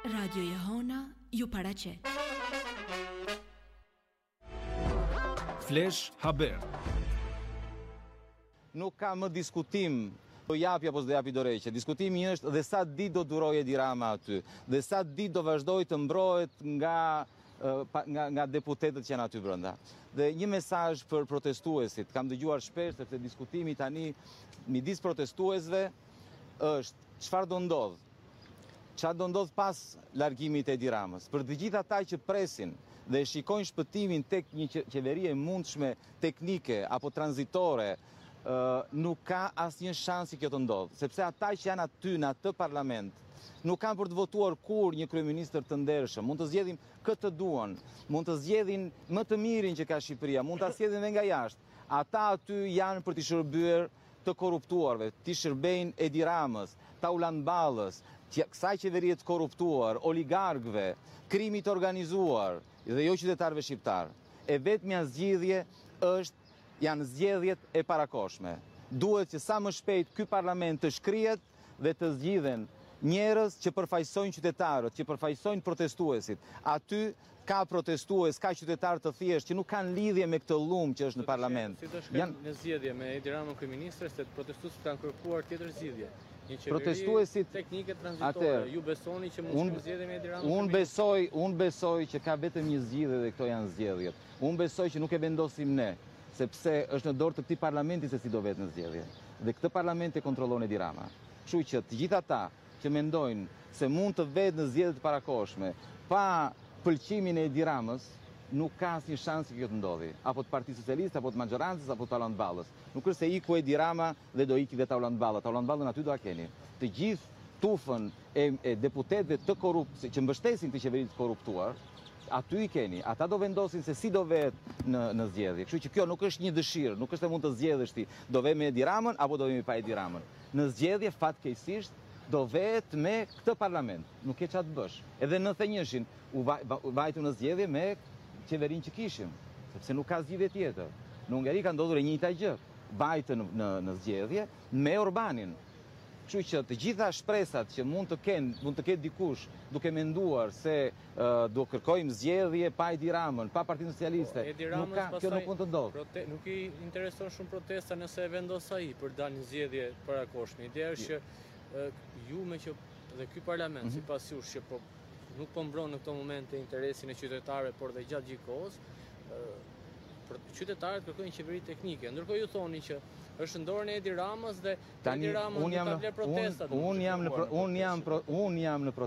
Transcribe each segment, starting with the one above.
Radio Jehona ju paraqet. Flash Haber. Nuk ka më diskutim do japi apo s'do japi dorëheqje. Diskutimi është dhe sa ditë do durojë Edi Rama aty, dhe sa ditë do vazhdoj të mbrohet nga deputetët që janë aty brenda. Dhe një mesazh për protestuesit, kam dëgjuar shpesh sepse diskutimi tani midis protestuesve është çfarë do ndodh? Çfarë do ndodh pas largimit të Edi Ramës? Për të gjithë ata që presin dhe shikojnë shpëtimin tek një qeveri e mundshme teknike apo tranzitore, nuk ka asnjë shansi kjo të ndodhë, sepse ata që janë aty në atë parlament nuk kanë për të votuar kur një kryeministër të ndershëm. Mund të zgjedhin këtë duan, mund të zgjedhin më të mirin që ka Shqipëria, mund ta zgjedhin edhe nga jashtë. Ata aty janë për të shërbyer të korruptuarve, të shërbejnë Edi Ramës, Tauland Ballës, kësaj qeverie të korruptuar, oligarkëve, krimit organizuar dhe jo qytetarëve shqiptar. E vetmja zgjidhje janë zgjedhjet e parakoshme. Duhet që sa më shpejt ky parlament të shkrihet dhe të zgjidhen njerëz që përfaqësojnë qytetarët, që përfaqësojnë protestuesit. Aty ka protestues, ka qytetarë të thjeshtë që nuk kanë lidhje me këtë llumë që është në parlament. Si të shkojnë në zgjedhje me Edi Ramën kryeministër, se protestuesit kanë kërkuar tjetër zgjidhje. Një qeveri teknike tranzitore. Ju besoni që mund të zgjedhë me Edi Ramën? Unë besoj që ka vetëm një zgjidhje dhe këto janë zgjedhjet. Unë besoj që nuk e vendosim ne, sepse është në dorë të këtij parlamenti se si do vetë në zgjedhje. Dhe këtë parlament e kontrollon Edi Rama. Kështu që të gjithë ata që mendojnë se mund të vetë në zgjedhje të parakoshme pa pëlqimin e Edi Ramës, nuk ka asnjë shans që kjo të ndodhi, apo të Partisë Socialiste, apo të maxhorancës, apo të Tauland Ballës. Nuk është se iku Edi Rama dhe do iki dhe Tauland Balla. Tauland Ballën aty do a keni. Të gjithë tufën e deputetëve të korruptë që mbështesin këtë qeveri të korruptuar, aty i keni. Ata do vendosin se si do vetë në zgjedhje. Kështu që kjo nuk është një dëshirë, nuk është se mund të zgjedhësh ti, do ve me Edi Ramën apo do vemi pa Edi Ramën. Në zgjedhje fatkeqësisht do vetë me këtë parlament. Nuk e çfarë të bësh. Edhe në 91-shin u vajtu në zgjedhje me qeverinë që kishim, sepse nuk ka zgjidhje tjetër. Në Hungari ka ndodhur e njëjta gjë. Vajtën në zgjedhje me Orbanin. Kështu që të gjitha shpresat që mund të ketë dikush duke menduar se do kërkojmë zgjedhje pa Edi Ramën, pa Partinë Socialiste, kjo nuk mund të ndodhë. Nuk i intereson shumë protesta nëse e vendos ai për dalë një zgjedhje parakoshme. Ideja është që ju me që dhe ky parlament sipas jush që nuk po mbron në këto momente interesin e qytetarëve, por dhe gjatë gjithë kohës, qytetarët kërkojnë qeveri teknike. Ndërkohë ju thoni që është në dorën e Edi Ramës dhe Edi Rama nuk ka vlerë protestat. Unë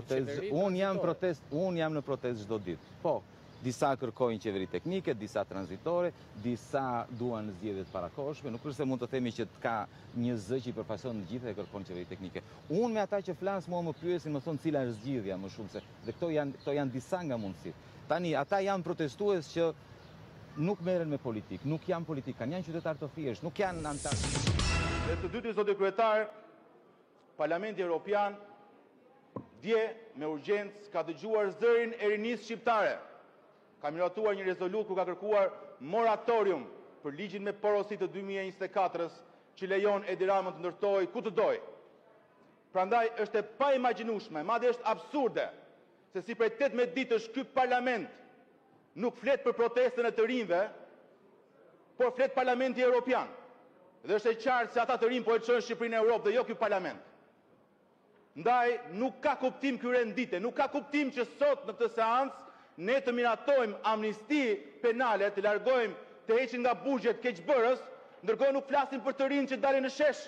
jam në protestë çdo ditë. Po, disa kërkojnë qeveri teknike, disa tranzitore, disa duan zgjedhje të parakoshme. Nuk është se mund të themi që ka një zë që i përfaqëson të gjithë dhe kërkon qeveri teknike. Unë me ata që flas mua më pyesin, më thonë cila është zgjidhja më shumë se dhe këto janë disa nga mundësitë. Tani ata janë protestues që nuk merren me politikë, nuk janë politikan, janë qytetarë të thjeshtë, nuk janë antarë. Dhe të dyti, zotë kryetar, Parlamenti Evropian dje me urgjencë ka dëgjuar zërin e rinisë shqiptare. Ka miratuar një rezolut ku ka kërkuar moratorium për ligjin me porosi të 2024-s që lejon Edi Ramën të ndërtojë ku të dojë. Prandaj është e pa imagjinueshme, madje është absurde, se si prej 18 ditësh ky parlament nuk flet për protestën e të rinjve, por flet Parlamenti Evropian. Dhe është e qartë se ata të rinj po e çojnë Shqipërinë në Europë dhe jo ky parlament. Ndaj nuk ka kuptim ky rendite, nuk ka kuptim që sot në këtë seancë ne të miratojmë amnisti penale, të largojmë, të heqin nga buxhet keqbërës, ndërkohë nuk flasim për të rinj që dalin në shesh.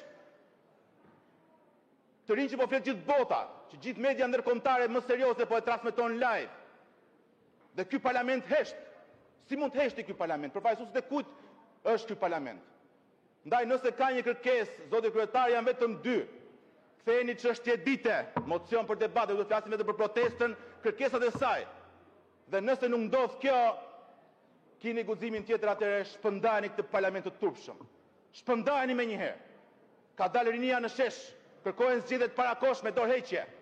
Të rinj që po flet gjithë bota, që gjithë media ndërkombëtare më serioze po e transmeton live. Dhe ky parlament hesht. Si mund të heshti ky parlament? Përfaqësuesit e kujt është ky parlament? Ndaj nëse ka një kërkesë, zoti kryetar, janë vetëm dy. Ktheheni çështje dite, mocion për debat, do të flasim vetëm për protestën, kërkesat e saj. Dhe nëse nuk ndodh kjo, keni guximin tjetër atëherë shpërndani këtë parlament të turpshëm. Shpërndani menjëherë. Ka dalë rinia në shesh, kërkojnë zgjedhje të parakoshme, dorëheqje.